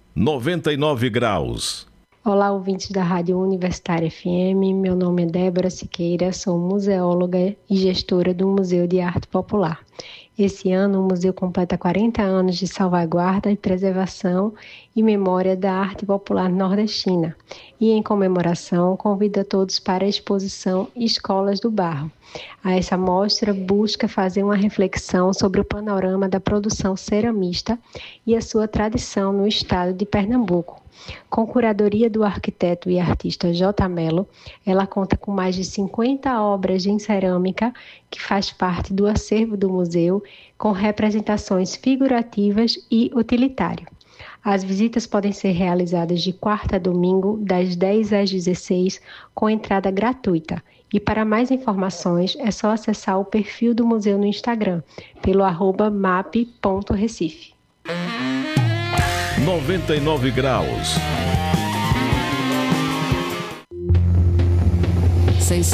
99 graus. Olá, ouvintes da Rádio Universitária FM. Meu nome é Débora Siqueira, sou museóloga e gestora do Museu de Arte Popular. Esse ano, o museu completa 40 anos de salvaguarda e preservação e memória da arte popular nordestina. E, em comemoração, convida todos para a exposição Escolas do Barro. Essa mostra busca fazer uma reflexão sobre o panorama da produção ceramista e a sua tradição no estado de Pernambuco. Com curadoria do arquiteto e artista J. Mello, ela conta com mais de 50 obras em cerâmica que faz parte do acervo do museu, com representações figurativas e utilitário. As visitas podem ser realizadas de quarta a domingo, das 10 às 16, com entrada gratuita. E para mais informações, é só acessar o perfil do museu no Instagram, pelo @map.recife. 99 graus.